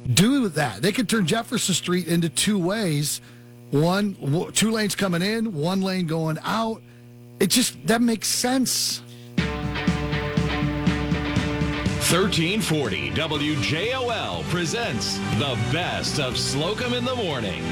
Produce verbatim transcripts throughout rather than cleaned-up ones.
do that. They could turn Jefferson Street into two ways, one, two lanes coming in, one lane going out. It just, that makes sense. thirteen forty W J O L presents the best of Slocum in the Morning.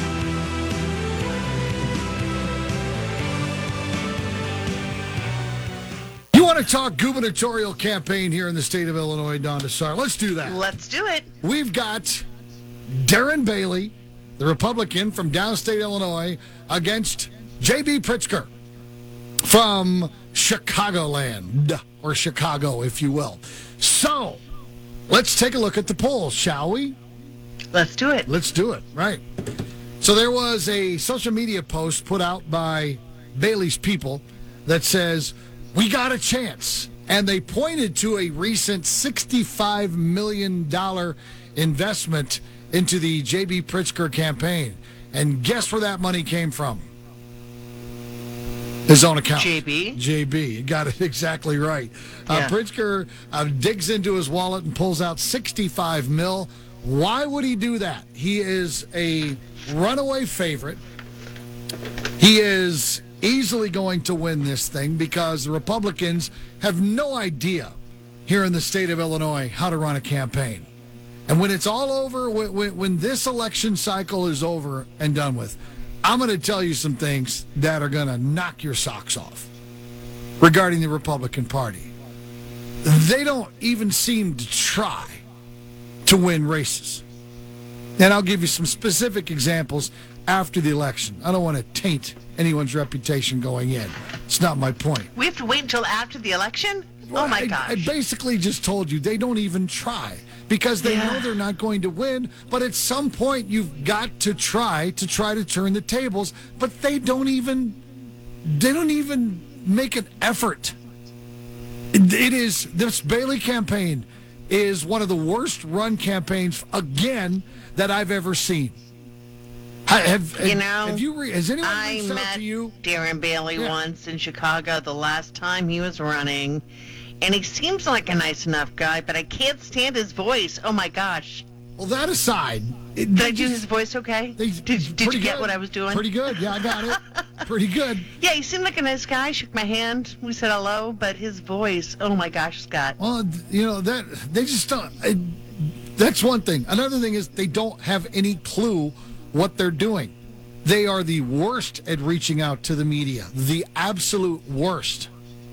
You want to talk gubernatorial campaign here in the state of Illinois, Don DeSar? Let's do that. Let's do it. We've got Darren Bailey, the Republican from downstate Illinois, against J B. Pritzker from Chicagoland, or Chicago, if you will. So, let's take a look at the polls, shall we? Let's do it. Let's do it, right. So there was a social media post put out by Bailey's people that says, "We got a chance." And they pointed to a recent sixty-five million dollars investment into the J B. Pritzker campaign. And guess where that money came from? His own account. J B? J B. You got it exactly right. Uh, Yeah. Pritzker uh, digs into his wallet and pulls out sixty-five mil. Why would he do that? He is a runaway favorite. He is easily going to win this thing because the Republicans have no idea here in the state of Illinois how to run a campaign. And when it's all over, when, when, when this election cycle is over and done with, I'm going to tell you some things that are going to knock your socks off regarding the Republican Party. They don't even seem to try to win races. And I'll give you some specific examples after the election. I don't want to taint anyone's reputation going in. It's not my point. We have to wait until after the election? Well, oh, my I, gosh. I basically just told you they don't even try because they Yeah. know they're not going to win. But at some point, you've got to try to try to turn the tables. But they don't even they don't even make an effort. It, it is this Bailey campaign is one of the worst run campaigns again that I've ever seen. I, have, You have, know, have you re, has anyone I reached out met to you? Darren Bailey Yeah. once in Chicago the last time he was running, and he seems like a nice enough guy, but I can't stand his voice. Oh, my gosh. Well, that aside, it, Did they I do just- his voice okay? They, Did, did pretty you get good. what I was doing? Pretty good. Yeah, I got it. Pretty good. Yeah, he seemed like a nice guy. Shook my hand. We said hello, but his voice, oh my gosh, Scott. Well, you know that they just don't. I, that's one thing. Another thing is they don't have any clue what they're doing. They are the worst at reaching out to the media. The absolute worst.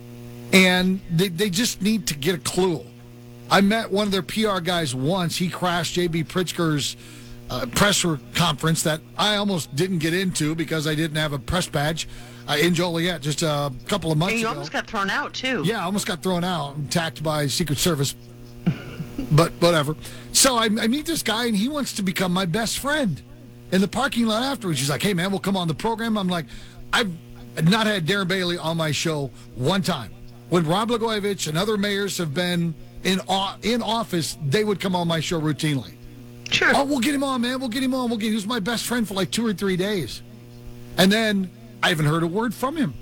And they, they just need to get a clue. I met one of their P R guys once. He crashed J B. Pritzker's uh, press conference that I almost didn't get into because I didn't have a press badge uh, in Joliet just a couple of months And you ago. almost got thrown out, too. Yeah, I almost got thrown out and attacked by Secret Service. But whatever. So I, I meet this guy, and he wants to become my best friend. In the parking lot afterwards, he's like, "Hey, man, we'll come on the program." I'm like, I've not had Darren Bailey on my show one time. When Rob Blagojevich and other mayors have been in in office, they would come on my show routinely. Sure. Oh, we'll get him on, man. We'll get him on. We'll get. He was my best friend for like two or three days, and then I haven't heard a word from him.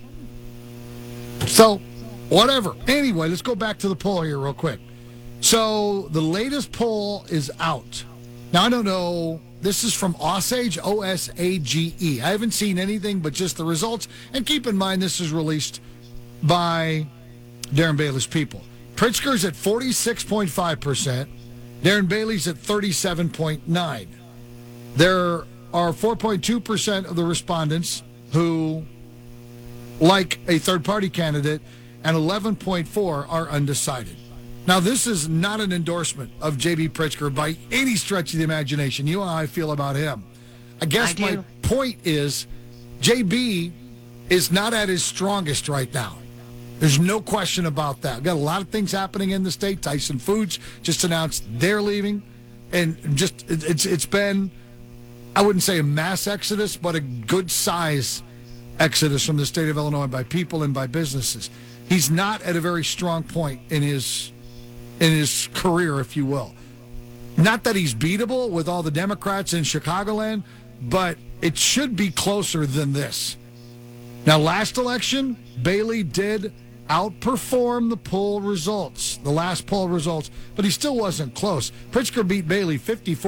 So, whatever. Anyway, let's go back to the poll here real quick. So the latest poll is out. Now I don't know. This is from Osage, O S A G E. I haven't seen anything but just the results. And keep in mind, this is released by Darren Bailey's people. Pritzker's at forty-six point five percent. Darren Bailey's at thirty-seven point nine. There are four point two percent of the respondents who like a third-party candidate, and eleven point four are undecided. Now, this is not an endorsement of J B. Pritzker by any stretch of the imagination. You know how I feel about him. I guess I my do. point is J B is not at his strongest right now. There's no question about that. We've got a lot of things happening in the state. Tyson Foods just announced they're leaving. And just it- it's it's been, I wouldn't say a mass exodus, but a good size exodus from the state of Illinois by people and by businesses. He's not at a very strong point in his in his career, if you will. Not that he's beatable with all the Democrats in Chicagoland, but it should be closer than this. Now, last election, Bailey did outperform the poll results, the last poll results, but he still wasn't close. Pritzker beat Bailey fifty-four